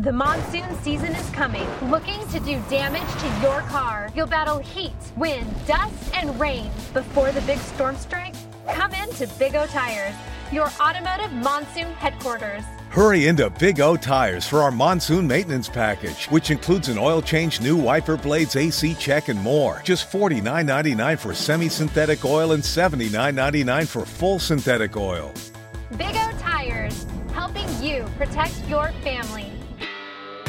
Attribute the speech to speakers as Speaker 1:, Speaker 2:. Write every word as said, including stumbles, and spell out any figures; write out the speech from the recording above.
Speaker 1: The monsoon season is coming. Looking to do damage to your car? You'll battle heat, wind, dust, and rain before the big storm strikes? Come into Big O Tires, your automotive monsoon headquarters.
Speaker 2: Hurry into Big O Tires for our monsoon maintenance package, which includes an oil change, new wiper blades, A C check, and more. Just forty-nine ninety-nine for semi-synthetic oil and seventy-nine ninety-nine for full synthetic oil.
Speaker 1: Big O Tires, helping you protect your family.